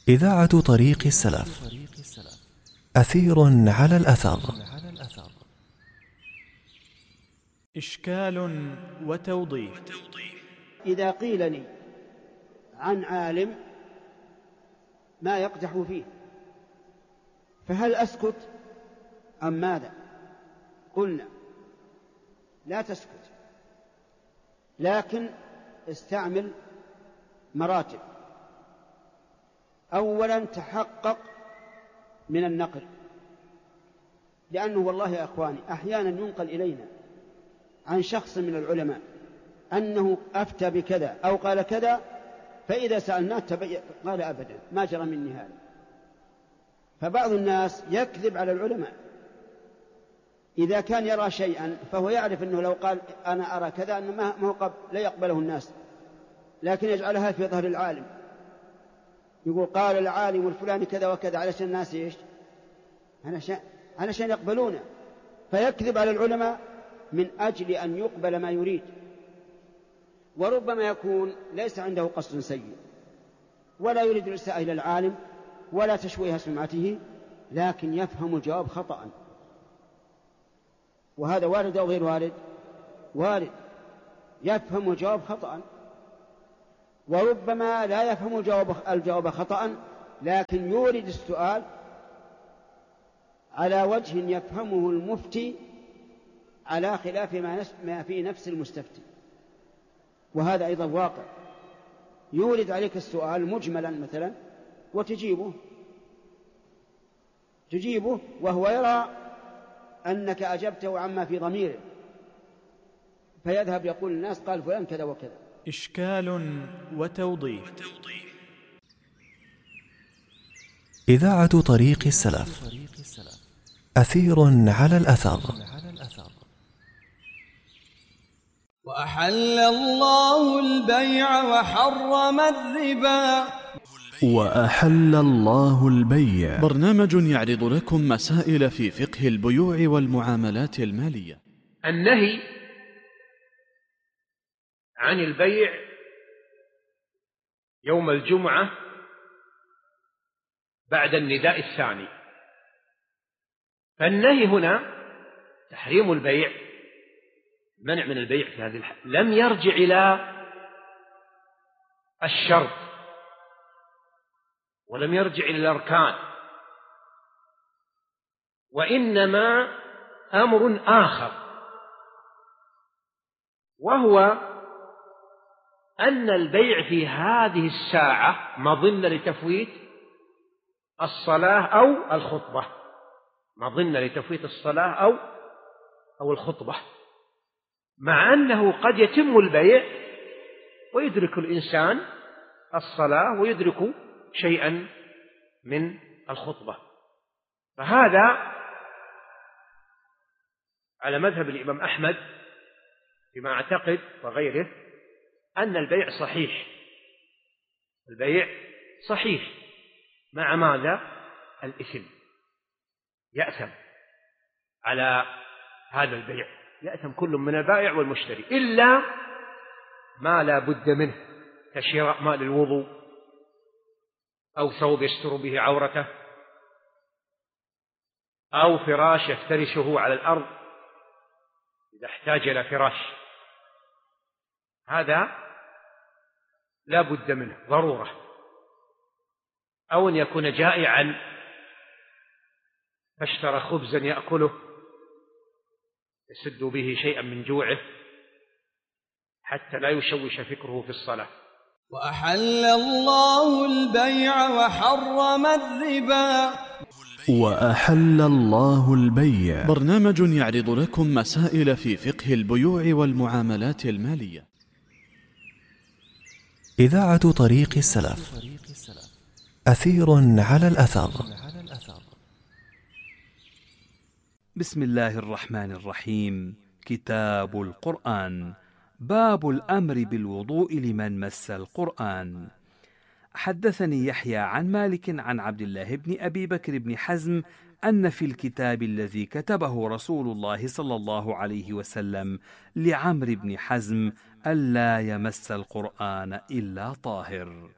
إذاعة طريق السلف. أثير على الأثر. إشكال وتوضيح. إذا قيل لي عن عالم ما يقدح فيه فهل أسكت أم ماذا؟ قلنا لا تسكت، لكن استعمل مراتب. أولا تحقق من النقل، لأنه والله يا أخواني أحيانا ينقل إلينا عن شخص من العلماء أنه أفتى بكذا أو قال كذا، فإذا سألناه قال أبدا ما جرى مني هذا. فبعض الناس يكذب على العلماء، إذا كان يرى شيئا فهو يعرف أنه لو قال أنا أرى كذا أنه ما لا يقبله الناس، لكن يجعلها في ظهر العالم، يقول قال العالم الفلاني كذا وكذا علشان الناس إيش؟ علشان يقبلونه، فيكذب على العلماء من أجل أن يقبل ما يريد. وربما يكون ليس عنده قصد سيء ولا يريد الإساءة إلى العالم ولا تشويه سمعته، لكن يفهم الجواب خطأ، وهذا وارد أو غير وارد؟ وارد، يفهم الجواب خطأ. وربما لا يفهم الجواب خطأ، لكن يورد السؤال على وجه يفهمه المفتي على خلاف ما في نفس المستفتي، وهذا أيضا واقع. يورد عليك السؤال مجملا مثلا وتجيبه وهو يرى أنك أجبته عما في ضميره، فيذهب يقول الناس قال فلان كذا وكذا. إشكال وتوضيح. إذاعة طريق السلف. أثير على الأثر. وأحل الله البيع وحرم الربا. وأحل الله البيع. برنامج يعرض لكم مسائل في فقه البيوع والمعاملات المالية. النهي عن البيع يوم الجمعة بعد النداء الثاني. فالنهي هنا تحريم البيع، منع من البيع في هذه الحالة، لم يرجع إلى الشرط ولم يرجع إلى الأركان، وإنما أمر آخر، وهو أن البيع في هذه الساعة مظنة لتفويت الصلاة أو الخطبة، مظنة لتفويت الصلاة أو الخطبة، مع أنه قد يتم البيع ويدرك الإنسان الصلاة ويدرك شيئا من الخطبة. فهذا على مذهب الإمام أحمد فيما أعتقد وغيره، أن البيع صحيح، البيع صحيح، مع ماذا؟ الإثم، يأثم على هذا البيع، يأثم كل من البائع والمشتري، إلا ما لا بد منه كشراء ماء للوضوء أو ثوب يستر به عورته أو فراش يفترشه على الأرض إذا احتاج إلى فراش، هذا لا بد منه ضرورة، أو أن يكون جائعا فاشترى خبزا يأكله يسد به شيئا من جوعه حتى لا يشوش فكره في الصلاة. وأحل الله البيع وحرم الربا. وأحل الله البيع. برنامج يعرض لكم مسائل في فقه البيوع والمعاملات المالية. إذاعة طريق السلف. أثير على الأثر. بسم الله الرحمن الرحيم. كتاب القرآن. باب الأمر بالوضوء لمن مس القرآن. حدثني يحيى عن مالك عن عبد الله بن أبي بكر بن حزم أن في الكتاب الذي كتبه رسول الله صلى الله عليه وسلم لعمرو بن حزم ألا يمس القرآن إلا طاهر.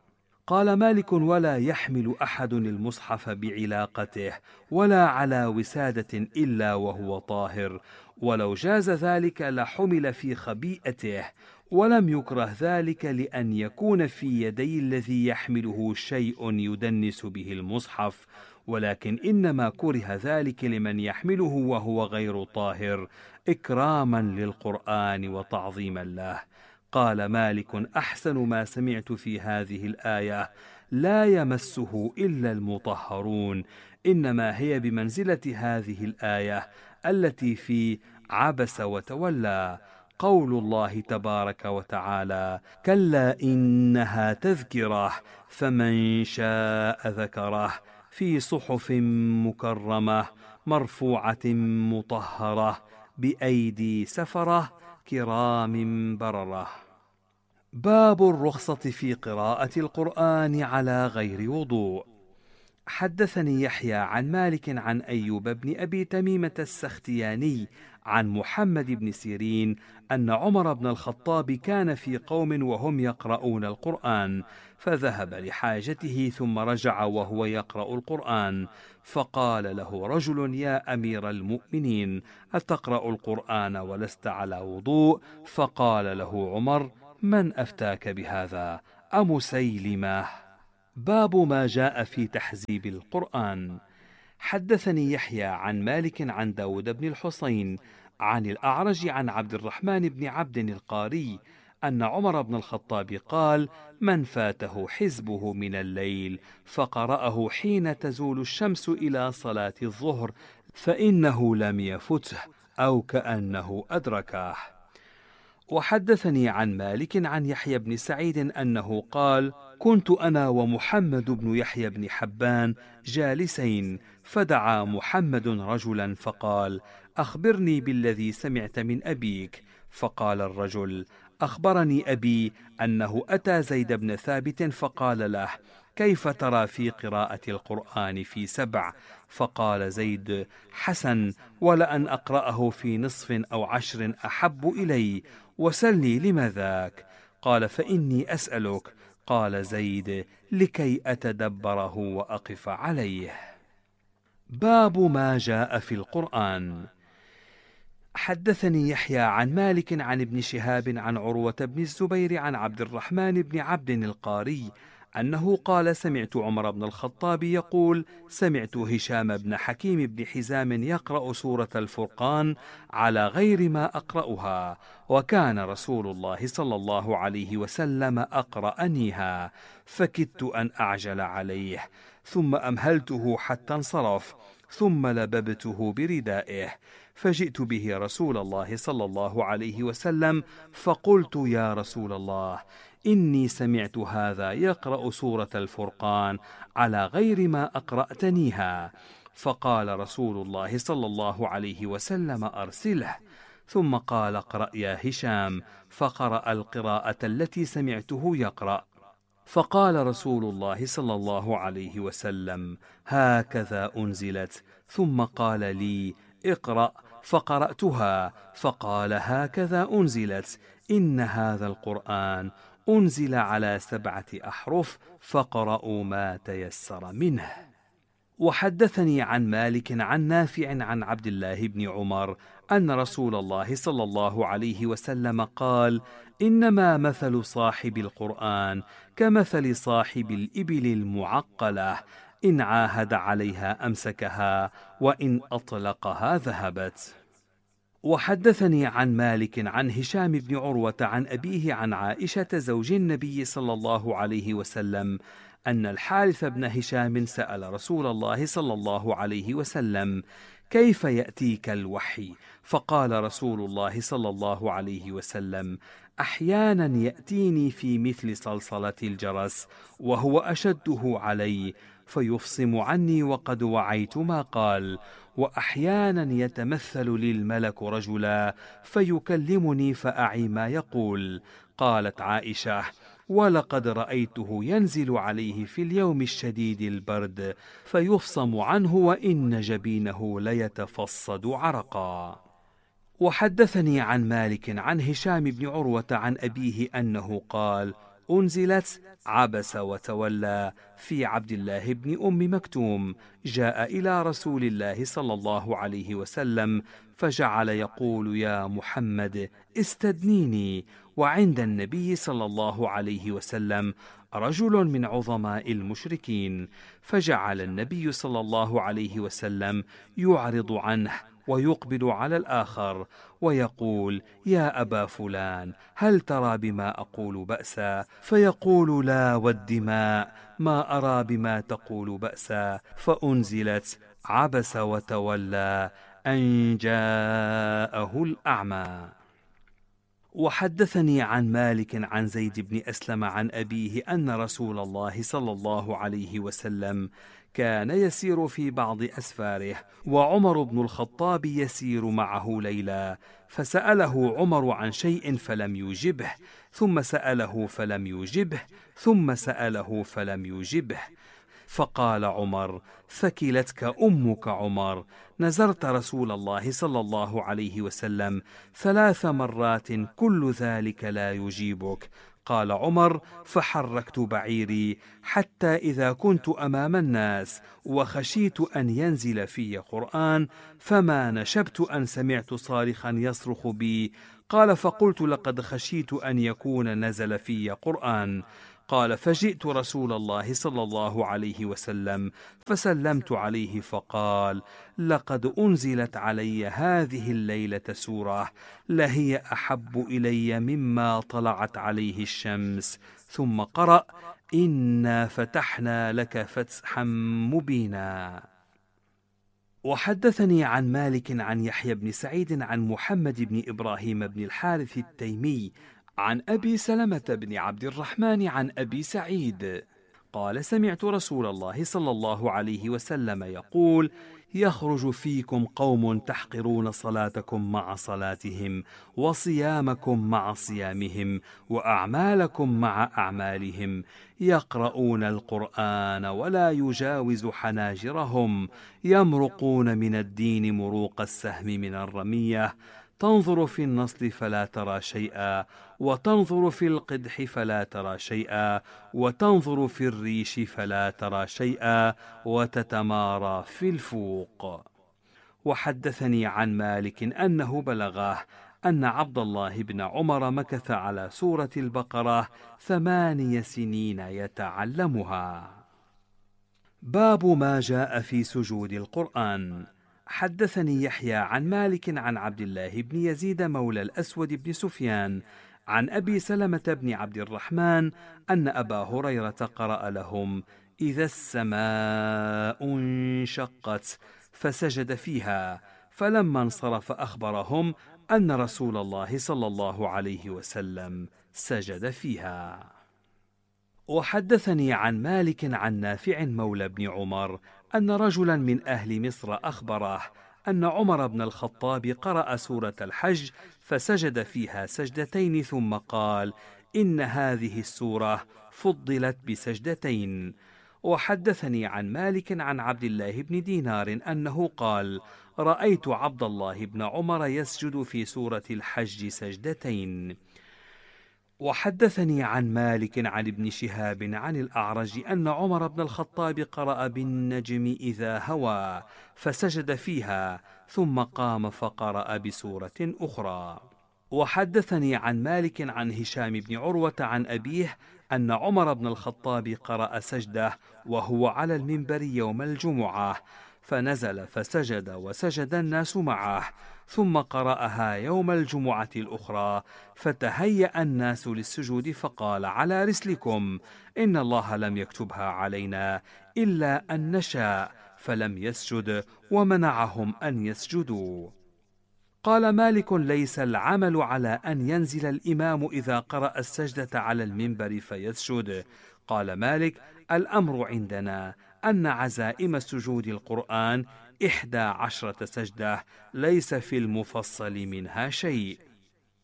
قال مالك: ولا يحمل أحد المصحف بعلاقته ولا على وسادة إلا وهو طاهر، ولو جاز ذلك لحمل في خبيئته، ولم يكره ذلك لأن يكون في يدي الذي يحمله شيء يدنس به المصحف، ولكن إنما كره ذلك لمن يحمله وهو غير طاهر إكراما للقرآن وتعظيما له. قال مالك: أحسن ما سمعت في هذه الآية: لا يمسه إلا المطهرون، إنما هي بمنزلة هذه الآية التي في عبس وتولى، قول الله تبارك وتعالى: كلا إنها تذكرة فمن شاء ذكره، في صحف مكرمة مرفوعة مطهرة بأيدي سفرة كرام بررة. باب الرخصة في قراءة القرآن على غير وضوء. حدثني يحيى عن مالك عن أيوب بن أبي تميمة السختياني عن محمد بن سيرين أن عمر بن الخطاب كان في قوم وهم يقرؤون القرآن، فذهب لحاجته ثم رجع وهو يقرأ القرآن، فقال له رجل: يا أمير المؤمنين، أتقرأ القرآن ولست على وضوء؟ فقال له عمر: من أفتاك بهذا؟ أمسيلمة؟ باب ما جاء في تحزيب القرآن. حدثني يحيى عن مالك عن داود بن الحصين عن الأعرج عن عبد الرحمن بن عبد القاري أن عمر بن الخطاب قال: من فاته حزبه من الليل فقرأه حين تزول الشمس إلى صلاة الظهر فإنه لم يفته أو كأنه أدركه. وحدثني عن مالك عن يحيى بن سعيد أنه قال: كنت أنا ومحمد بن يحيى بن حبان جالسين، فدعا محمد رجلا فقال: أخبرني بالذي سمعت من أبيك. فقال الرجل: أخبرني أبي أنه أتى زيد بن ثابت فقال له: كيف ترى في قراءة القرآن في 7؟ فقال زيد: حسن، ولأن أقرأه في نصف أو 10 أحب إلي، وسلني لم ذاك؟ قال: فإني أسألك. قال زيد: لكي أتدبره وأقف عليه. باب ما جاء في القرآن. حدثني يحيى عن مالك عن ابن شهاب عن عروة بن الزبير عن عبد الرحمن بن عبد القاري أنه قال: سمعت عمر بن الخطاب يقول: سمعت هشام بن حكيم بن حزام يقرأ سورة الفرقان على غير ما أقرأها، وكان رسول الله صلى الله عليه وسلم أقرأنيها، فكدت أن أعجل عليه، ثم أمهلته حتى انصرف، ثم لببته بردائه، فجئت به رسول الله صلى الله عليه وسلم فقلت: يا رسول الله، إني سمعت هذا يقرأ سورة الفرقان على غير ما أقرأتنيها. فقال رسول الله صلى الله عليه وسلم: أرسله. ثم قال: اقرأ يا هشام، فقرأ القراءة التي سمعته يقرأ. فقال رسول الله صلى الله عليه وسلم: هكذا أنزلت. ثم قال لي: اقرأ، فقرأتها، فقال: هكذا أنزلت، إن هذا القرآن أنزل على 7 أحرف، فقرأوا ما تيسر منه. وحدثني عن مالك عن نافع عن عبد الله بن عمر أن رسول الله صلى الله عليه وسلم قال: إنما مثل صاحب القرآن كمثل صاحب الإبل المعقلة، إن عاهد عليها أمسكها، وإن أطلقها ذهبت. وحدثني عن مالك عن هشام بن عروة عن أبيه عن عائشة زوج النبي صلى الله عليه وسلم أن الحارث بن هشام سأل رسول الله صلى الله عليه وسلم: كيف يأتيك الوحي؟ فقال رسول الله صلى الله عليه وسلم: أحيانا يأتيني في مثل صلصلة الجرس، وهو أشده علي، فيفصم عني وقد وعيت ما قال، وأحيانا يتمثل لي الملك رجلا فيكلمني فأعي ما يقول. قالت عائشة: ولقد رأيته ينزل عليه في اليوم الشديد البرد فيفصم عنه، وإن جبينه ليتفصد عرقا. وحدثني عن مالك عن هشام بن عروة عن أبيه أنه قال: أنزلت عبس وتولى في عبد الله بن أم مكتوم، جاء إلى رسول الله صلى الله عليه وسلم فجعل يقول: يا محمد استدنيني. وعند النبي صلى الله عليه وسلم رجل من عظماء المشركين، فجعل النبي صلى الله عليه وسلم يعرض عنه ويقبل على الآخر ويقول: يا أبا فلان، هل ترى بما أقول بأسا؟ فيقول: لا والدماء، ما أرى بما تقول بأسا. فأنزلت عبس وتولى أن جاءه الأعمى. وحدثني عن مالك عن زيد بن أسلم عن أبيه أن رسول الله صلى الله عليه وسلم كان يسير في بعض أسفاره، وعمر بن الخطاب يسير معه ليلا، فسأله عمر عن شيء فلم يجبه، ثم سأله فلم يجبه، ثم سأله فلم يجبه. فقال عمر: ثكلتك أمك عمر، نزرت رسول الله صلى الله عليه وسلم 3 مرات كل ذلك لا يجيبك. قال عمر: فحركت بعيري حتى إذا كنت أمام الناس وخشيت أن ينزل في قرآن، فما نشبت أن سمعت صارخا يصرخ بي. قال: فقلت: لقد خشيت أن يكون نزل في قرآن. قال: فجئت رسول الله صلى الله عليه وسلم فسلمت عليه، فقال: لقد أنزلت علي هذه الليلة سورة لهي أحب إلي مما طلعت عليه الشمس. ثم قرأ: إنا فتحنا لك فتحا مبينا. وحدثني عن مالك عن يحيى بن سعيد عن محمد بن إبراهيم بن الحارث التيمي عن أبي سلمة بن عبد الرحمن عن أبي سعيد قال: سمعت رسول الله صلى الله عليه وسلم يقول: يخرج فيكم قوم تحقرون صلاتكم مع صلاتهم، وصيامكم مع صيامهم، وأعمالكم مع أعمالهم، يقرؤون القرآن ولا يجاوز حناجرهم، يمرقون من الدين مروق السهم من الرمية، تنظر في النصل فلا ترى شيئا، وتنظر في القدح فلا ترى شيئا، وتنظر في الريش فلا ترى شيئا، وتتمارى في الفوق. وحدثني عن مالك أنه بلغه أن عبد الله بن عمر مكث على سورة البقرة 8 سنين يتعلمها. باب ما جاء في سجود القرآن. حدثني يحيى عن مالك عن عبد الله بن يزيد مولى الأسود بن سفيان عن أبي سلمة بن عبد الرحمن أن أبا هريرة قرأ لهم: إذا السماء انشقت، فسجد فيها، فلما انصرف أخبرهم أن رسول الله صلى الله عليه وسلم سجد فيها. وحدثني عن مالك عن نافع مولى بن عمر أن رجلا من أهل مصر أخبره أن عمر بن الخطاب قرأ سورة الحج فسجد فيها 2 سجدتين، ثم قال: إن هذه السورة فضلت ب2 وحدثني عن مالك عن عبد الله بن دينار أنه قال: رأيت عبد الله بن عمر يسجد في سورة الحج 2. وحدثني عن مالك عن ابن شهاب عن الأعرج أن عمر بن الخطاب قرأ بالنجم إذا هوى فسجد فيها، ثم قام فقرأ بسورة أخرى. وحدثني عن مالك عن هشام بن عروة عن أبيه أن عمر بن الخطاب قرأ سجدة وهو على المنبر يوم الجمعة، فنزل فسجد وسجد الناس معه، ثم قرأها يوم الجمعة الأخرى، فتهيأ الناس للسجود فقال: على رسلكم، إن الله لم يكتبها علينا إلا أن نشاء، فلم يسجد ومنعهم أن يسجدوا. قال مالك: ليس العمل على أن ينزل الإمام إذا قرأ السجدة على المنبر فيسجد. قال مالك: الأمر عندنا أن عزائم سجود القرآن 11 سجدة، ليس في المفصل منها شيء.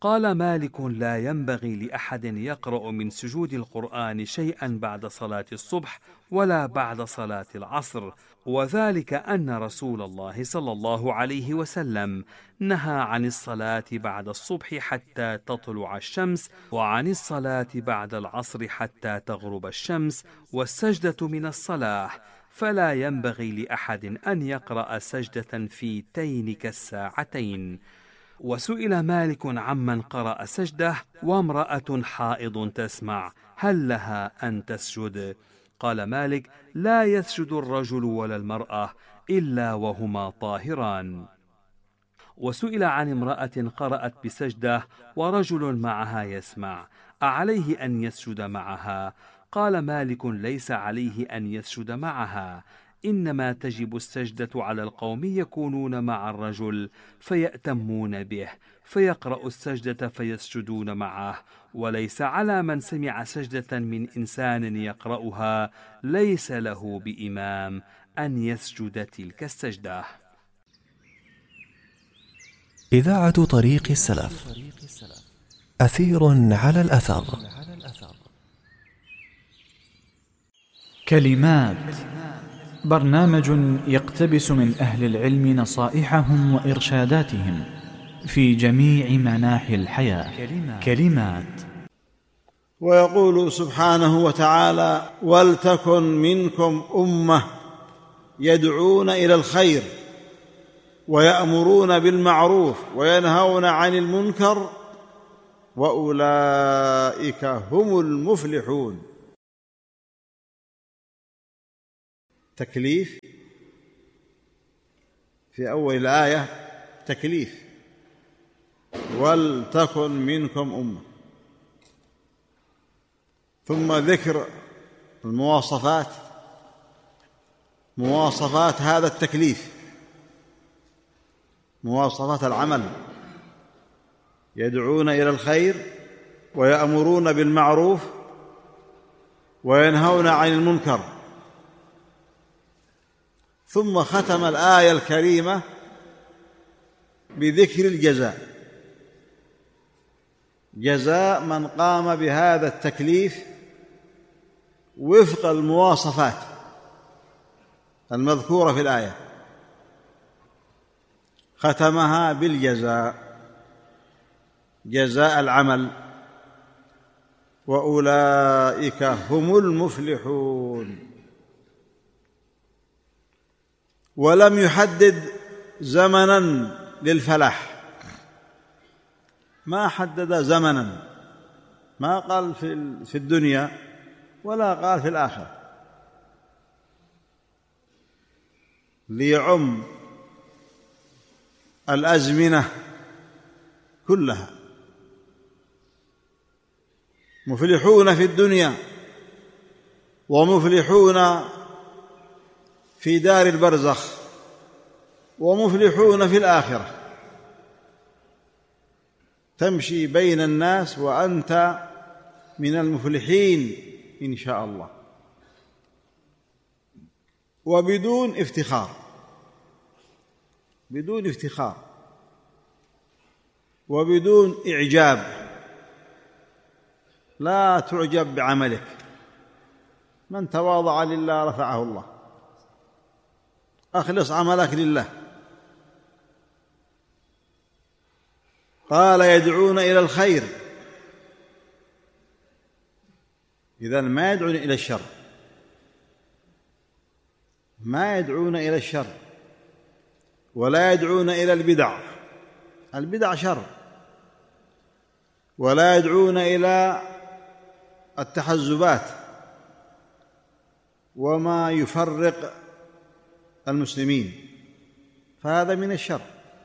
قال مالك: لا ينبغي لأحد يقرأ من سجود القرآن شيئا بعد صلاة الصبح ولا بعد صلاة العصر، وذلك أن رسول الله صلى الله عليه وسلم نهى عن الصلاة بعد الصبح حتى تطلع الشمس، وعن الصلاة بعد العصر حتى تغرب الشمس، والسجدة من الصلاة، فلا ينبغي لأحد أن يقرأ سجدة في تينك الساعتين. وسئل مالك عمن قرأ سجدة وامرأة حائض تسمع هل لها أن تسجد؟ قال مالك: لا يسجد الرجل ولا المرأة إلا وهما طاهران. وسئل عن امرأة قرأت بسجدة ورجل معها يسمع أعليه أن يسجد معها؟ قال مالك: ليس عليه أن يسجد معها، إنما تجب السجدة على القوم يكونون مع الرجل فيأتمون به فيقرأ السجدة فيسجدون معه، وليس على من سمع سجدة من إنسان يقرأها ليس له بإمام أن يسجد تلك السجدة. إذاعة طريق السلف، أثير على الأثر. كلمات، برنامج يقتبس من أهل العلم نصائحهم وإرشاداتهم في جميع مناحي الحياة. كلمات. ويقول سبحانه وتعالى: ولتكن منكم أمة يدعون إلى الخير ويأمرون بالمعروف وينهون عن المنكر وأولئك هم المفلحون. تكليف في أول الآية، تكليف: ولتكن منكم أمة، ثم ذكر المواصفات، مواصفات هذا التكليف، مواصفات العمل: يدعون إلى الخير ويأمرون بالمعروف وينهون عن المنكر. ثم ختم الآية الكريمة بذكر الجزاء، جزاء من قام بهذا التكليف وفق المواصفات المذكورة في الآية، ختمها بالجزاء، جزاء العمل: وأولئك هم المفلحون. ولم يحدد زمنا للفلاح، ما حدد زمنا، ما قال في الدنيا ولا قال في الآخرة، ليعم الأزمنة كلها. مفلحون في الدنيا ومفلحون في دار البرزخ ومفلحون في الآخرة. تمشي بين الناس وأنت من المفلحين إن شاء الله، وبدون افتخار، بدون افتخار وبدون إعجاب. لا تعجب بعملك، من تواضع لله رفعه الله. أخلص عملك لله. قال: يدعون إلى الخير، إذن ما يدعون إلى الشر، ما يدعون إلى الشر، ولا يدعون إلى البدع، البدع شر، ولا يدعون إلى التحزبات وما يفرق المسلمين، فهذا من الشر.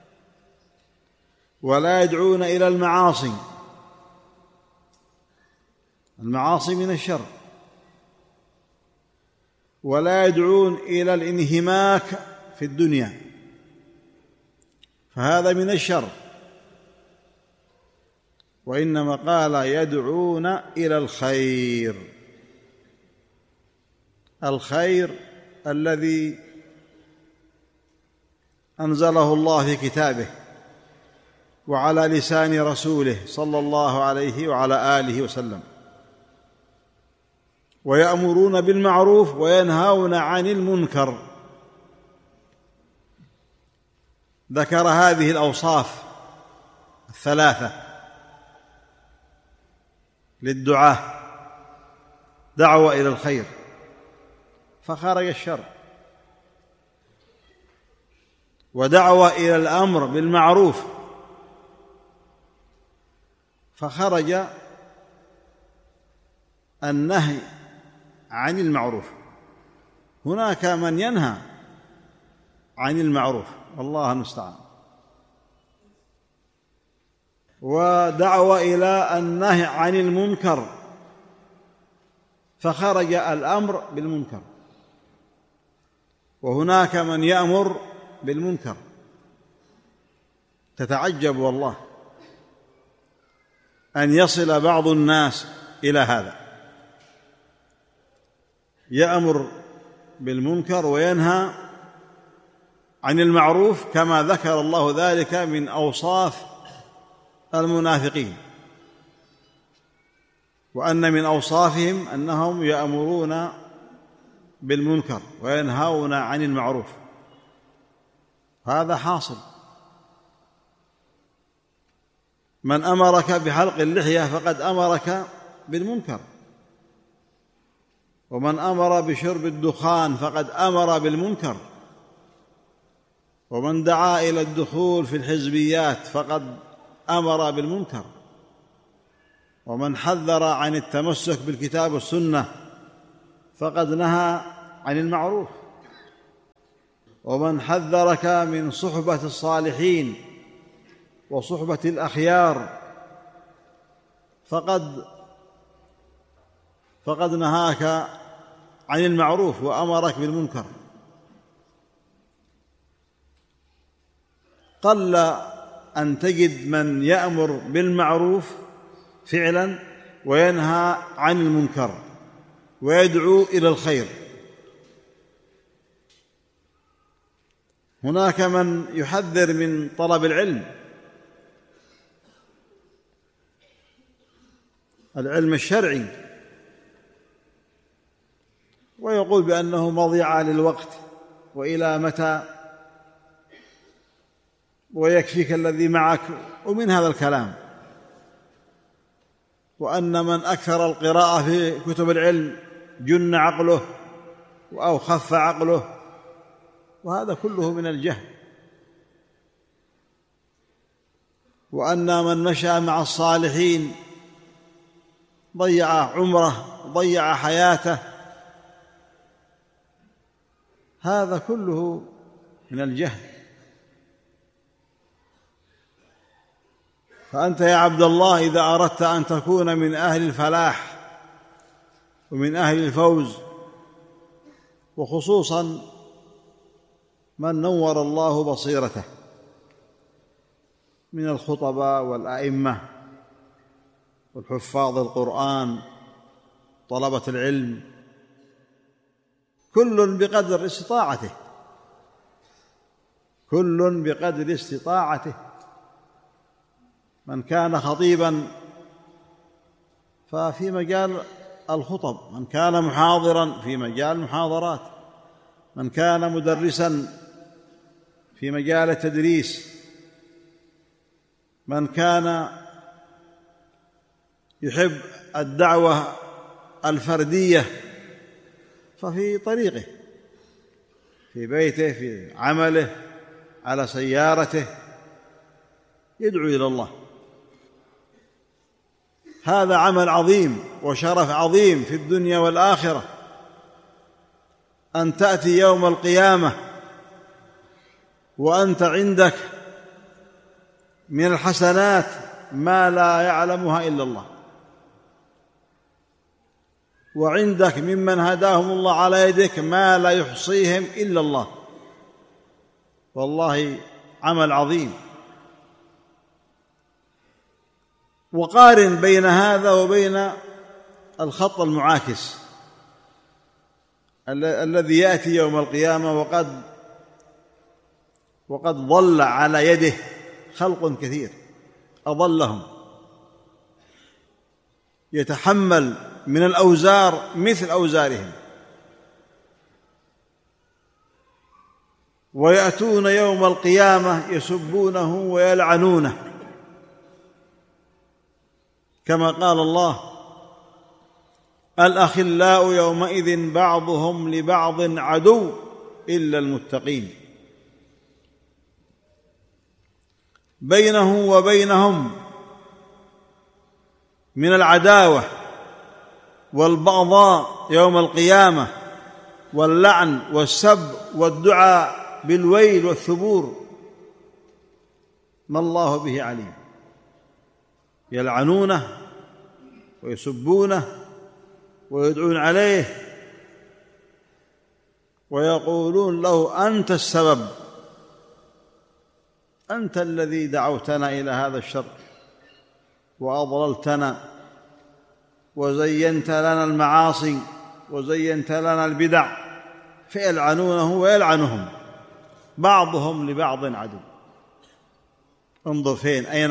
ولا يدعون إلى المعاصي، المعاصي من الشر. ولا يدعون إلى الانهماك في الدنيا، فهذا من الشر. وإنما قال: يدعون إلى الخير، الخير الذي أنزله الله في كتابه وعلى لسان رسوله صلى الله عليه وعلى آله وسلم، ويأمرون بالمعروف وينهون عن المنكر. ذكر هذه الأوصاف الثلاثة للدعاة: دعوة إلى الخير فخرج الشر، ودعوة إلى الأمر بالمعروف فخرج النهي عن المعروف. هناك من ينهى عن المعروف والله المستعان، ودعوة إلى النهي عن المنكر فخرج الأمر بالمنكر، وهناك من يأمر بالمنكر. تتعجب والله أن يصل بعض الناس إلى هذا، يأمر بالمنكر وينهى عن المعروف، كما ذكر الله ذلك من أوصاف المنافقين، وأن من أوصافهم أنهم يأمرون بالمنكر وينهون عن المعروف. هذا حاصل. من أمرك بحلق اللحية فقد أمرك بالمنكر، ومن أمر بشرب الدخان فقد أمر بالمنكر، ومن دعا إلى الدخول في الحزبيات فقد أمر بالمنكر، ومن حذر عن التمسك بالكتاب والسنة فقد نهى عن المعروف، ومن حذرك من صحبة الصالحين وصحبة الأخيار فقد نهاك عن المعروف وأمرك بالمنكر. قل أن تجد من يأمر بالمعروف فعلا وينهى عن المنكر ويدعو إلى الخير. هناك من يحذر من طلب العلم الشرعي، ويقول بأنه مضيعة للوقت، وإلى متى، ويكفيك الذي معك، ومن هذا الكلام، وأن من أكثر القراءة في كتب العلم جن عقله أو خف عقله، وهذا كله من الجهل. وأن من مشى مع الصالحين ضيع عمره ضيع حياته، هذا كله من الجهل. فأنت يا عبد الله إذا أردت أن تكون من أهل الفلاح ومن أهل الفوز، وخصوصا من نور الله بصيرته من الخطباء والأئمة والحفاظ القرآن طلبة العلم، كل بقدر استطاعته، كل بقدر استطاعته. من كان خطيبا ففي مجال الخطب، من كان محاضرا في مجال المحاضرات، من كان مدرسا في مجال التدريس، من كان يحب الدعوة الفردية ففي طريقه، في بيته، في عمله، على سيارته، يدعو إلى الله. هذا عمل عظيم وشرف عظيم في الدنيا والآخرة، أن تأتي يوم القيامة وأنت عندك من الحسنات ما لا يعلمها إلا الله، وعندك ممن هداهم الله على يدك ما لا يحصيهم إلا الله. والله عمل عظيم. وقارن بين هذا وبين الخط المعاكس الذي يأتي يوم القيامة وقد ضل على يده خلق كثير، أضلهم، يتحمل من الأوزار مثل أوزارهم، ويأتون يوم القيامة يسبونه ويلعنونه، كما قال الله: الأخلاء يومئذ بعضهم لبعض عدو إلا المتقين. بينه وبينهم من العداوة والبغضاء يوم القيامة، واللعن والسب والدعاء بالويل والثبور، ما الله به عليم. يلعنونه ويسبونه ويدعون عليه ويقولون له: أنت السبب، أنت الذي دعوتنا إلى هذا الشر وأضللتنا وزينت لنا المعاصي وزينت لنا البدع، فيلعنونه ويلعنهم، بعضهم لبعض عدو. انظر فين، أين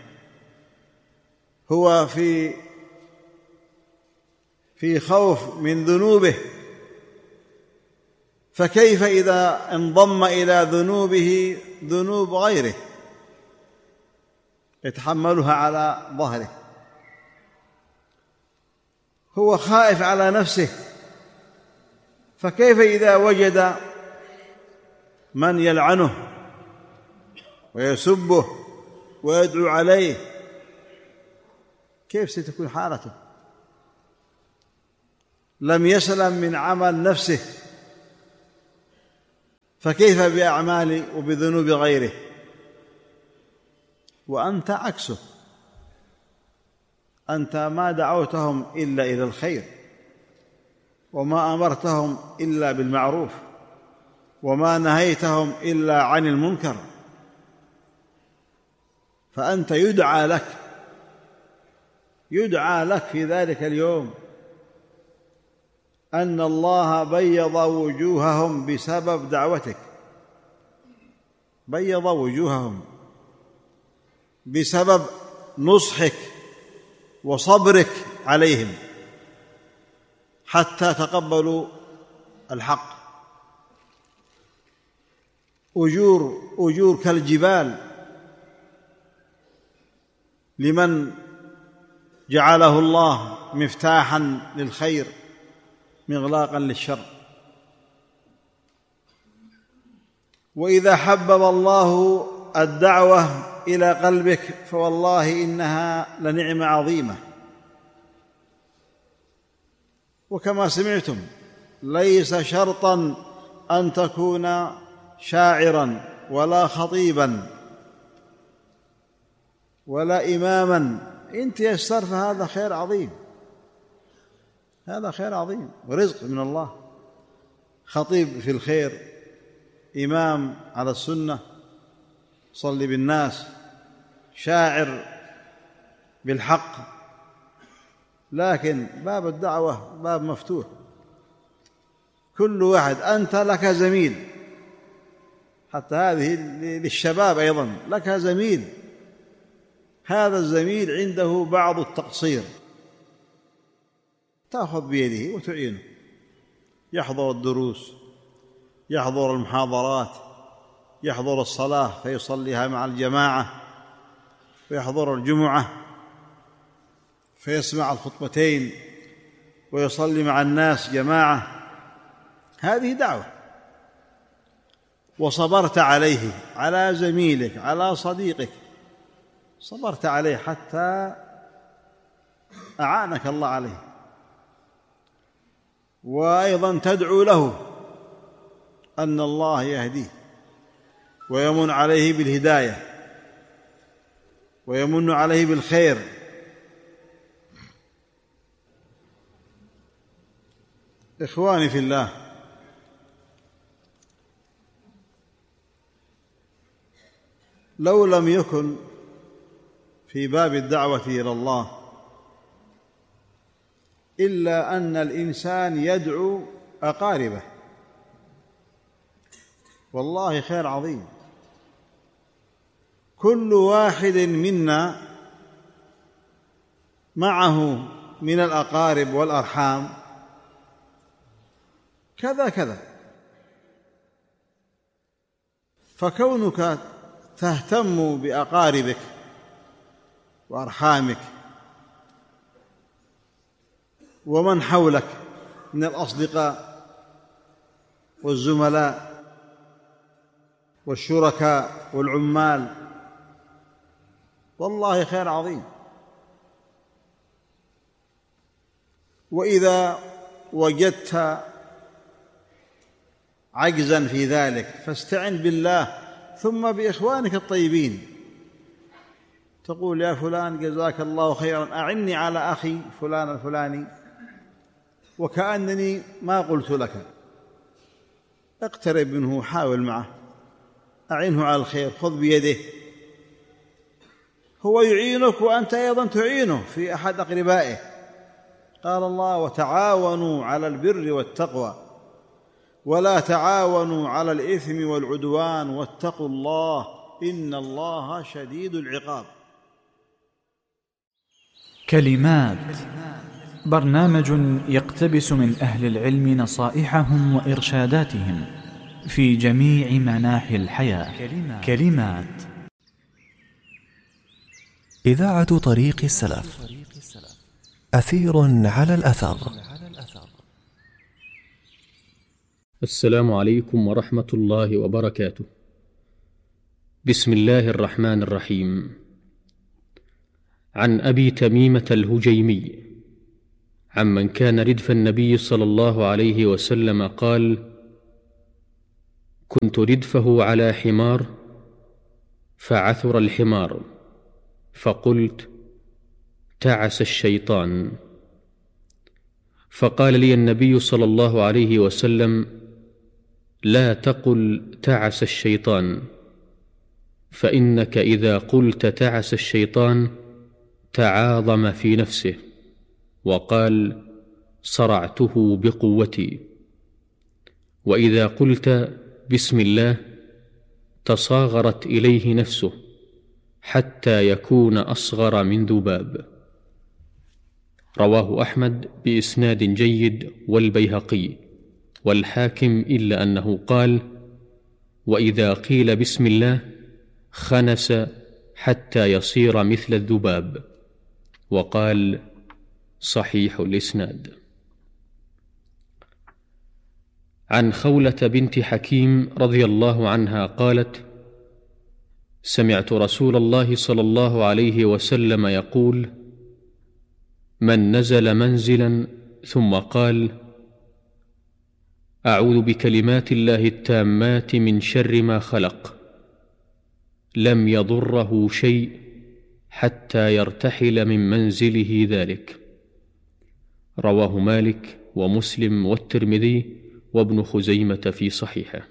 هو في خوف من ذنوبه، فكيف إذا انضم إلى ذنوبه ذنوب غيره يتحملها على ظهره؟ هو خائف على نفسه، فكيف إذا وجد من يلعنه ويسبه ويدعو عليه؟ كيف ستكون حالته؟ لم يسلم من عمل نفسه، فكيف بأعمال وبذنوب غيره؟ وأنت عكسه، أنت ما دعوتهم إلا إلى الخير، وما أمرتهم إلا بالمعروف، وما نهيتهم إلا عن المنكر، فأنت يدعى لك في ذلك اليوم أن الله بيض وجوههم بسبب دعوتك، بيض وجوههم بسبب نصحك وصبرك عليهم حتى تقبلوا الحق. أجور كالجبال لمن جعله الله مفتاحا للخير مغلاقا للشر. وإذا حبب الله الدعوة إلى قلبك فوالله إنها لنعمة عظيمة. وكما سمعتم ليس شرطا أن تكون شاعرا ولا خطيبا ولا إماما، إن تيسر فهذا خير عظيم، هذا خير عظيم ورزق من الله. خطيب في الخير، إمام على السنة صلي بالناس، شاعر بالحق، لكن باب الدعوة باب مفتوح، كل واحد. أنت لك زميل، حتى هذه للشباب أيضا، لك زميل، هذا الزميل عنده بعض التقصير، تأخذ بيده وتعينه، يحضر الدروس، يحضر المحاضرات، يحضر الصلاة فيصليها مع الجماعة، ويحضر الجمعة فيسمع الخطبتين ويصلي مع الناس جماعة، هذه دعوة. وصبرت عليه، على زميلك، على صديقك، صبرت عليه حتى أعانك الله عليه. وأيضا تدعو له أن الله يهديه ويمن عليه بالهداية ويمن عليه بالخير. إخواني في الله، لو لم يكن في باب الدعوة إلى الله إلا أن الإنسان يدعو أقاربه، والله خير عظيم. كل واحد منا معه من الأقارب والأرحام كذا كذا، فكونك تهتم بأقاربك وأرحامك ومن حولك من الأصدقاء والزملاء والشركاء والعمال، والله خير عظيم. وإذا وجدت عجزا في ذلك فاستعن بالله ثم بإخوانك الطيبين، تقول يا فلان جزاك الله خيرا أعني على أخي فلان الفلاني وكأنني ما قلت لك، اقترب منه، حاول معه، أعنه على الخير، خذ بيده، هو يعينك وأنت أيضا تعينه في أحد أقربائه. قال الله وتعاونوا على البر والتقوى ولا تعاونوا على الإثم والعدوان واتقوا الله إن الله شديد العقاب. كلمات، برنامج يقتبس من أهل العلم نصائحهم وإرشاداتهم في جميع مناحي الحياة. كلمات. إذاعة طريق السلف، أثير على الأثر. السلام عليكم ورحمة الله وبركاته. بسم الله الرحمن الرحيم. عن أبي تميمة الهجيمي عمن كان ردف النبي صلى الله عليه وسلم قال: كنت ردفه على حمار فعثر الحمار فقلت: تعس الشيطان. فقال لي النبي صلى الله عليه وسلم: لا تقل تعس الشيطان، فإنك إذا قلت تعس الشيطان تعاظم في نفسه، وقال: صرعته بقوتي. وإذا قلت بسم الله تصاغرت إليه نفسه حتى يكون أصغر من ذباب. رواه أحمد بإسناد جيد والبيهقي والحاكم، إلا أنه قال: وإذا قيل بسم الله خنس حتى يصير مثل الذباب. وقال: صحيح الإسناد. عن خولة بنت حكيم رضي الله عنها قالت: سمعت رسول الله صلى الله عليه وسلم يقول: من نزل منزلا ثم قال: أعوذ بكلمات الله التامات من شر ما خلق، لم يضره شيء حتى يرتحل من منزله ذلك. رواه مالك ومسلم والترمذي وابن خزيمة في صحيحه.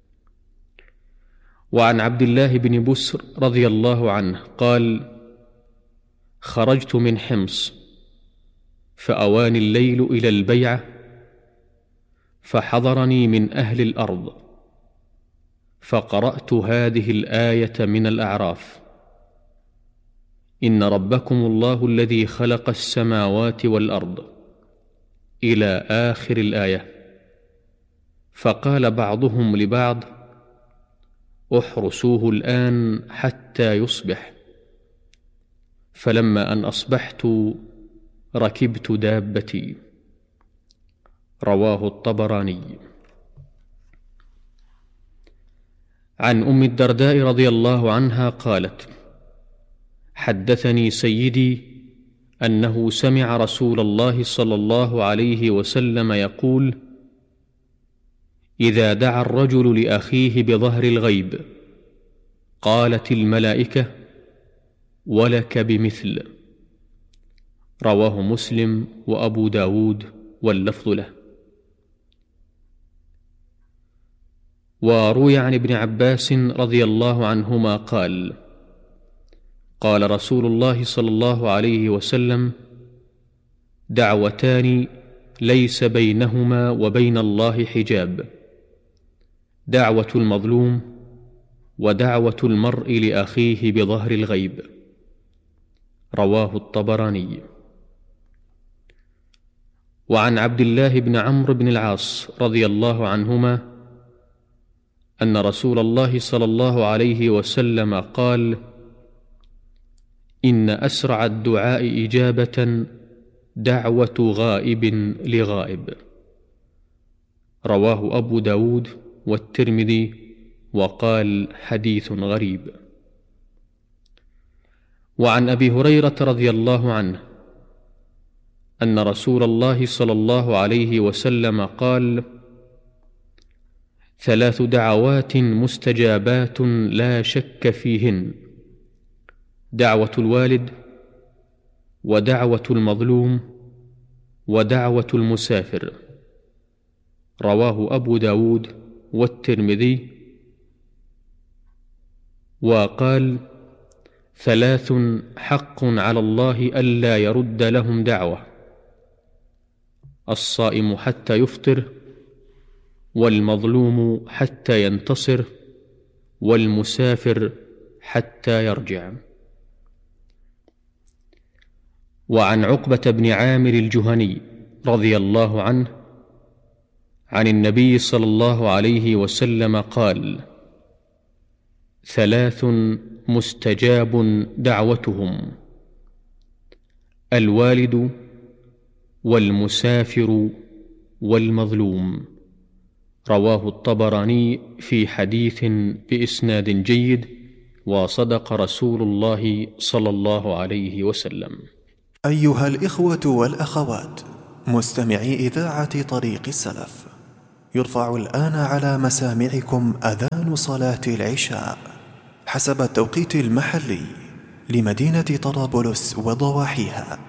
وعن عبد الله بن بسر رضي الله عنه قال: خرجت من حمص فأواني الليل إلى البيعة، فحضرني من أهل الأرض فقرأت هذه الآية من الأعراف: إن ربكم الله الذي خلق السماوات والأرض، إلى آخر الآية. فقال بعضهم لبعض: احرسوه الآن حتى يصبح. فلما أن أصبحت ركبت دابتي. رواه الطبراني. عن أم الدرداء رضي الله عنها قالت: حدثني سيدي أنه سمع رسول الله صلى الله عليه وسلم يقول: إذا دعا الرجل لأخيه بظهر الغيب قالت الملائكة: ولك بمثل. رواه مسلم وأبو داود واللفظ له. وروي عن ابن عباس رضي الله عنهما قال: قال رسول الله صلى الله عليه وسلم: دعوتان ليس بينهما وبين الله حجاب، دعوة المظلوم ودعوة المرء لأخيه بظهر الغيب. رواه الطبراني. وعن عبد الله بن عمرو بن العاص رضي الله عنهما أن رسول الله صلى الله عليه وسلم قال: إن أسرع الدعاء إجابة دعوة غائب لغائب. رواه أبو داود والترمذي وقال: حديث غريب. وعن أبي هريرة رضي الله عنه أن رسول الله صلى الله عليه وسلم قال: 3 دعوات مستجابات لا شك فيهن: دعوة الوالد، ودعوة المظلوم، ودعوة المسافر. رواه أبو داود والترمذي وقال: 3 حق على الله ألا يرد لهم دعوة: الصائم حتى يفطر، والمظلوم حتى ينتصر، والمسافر حتى يرجع. وعن عقبة بن عامر الجهني رضي الله عنه عن النبي صلى الله عليه وسلم قال: 3 مستجاب دعوتهم: الوالد، والمسافر، والمظلوم. رواه الطبراني في حديث بإسناد جيد، وصدق رسول الله صلى الله عليه وسلم. أيها الإخوة والأخوات مستمعي إذاعة طريق السلف، يرفع الآن على مسامعكم أذان صلاة العشاء حسب التوقيت المحلي لمدينة طرابلس وضواحيها،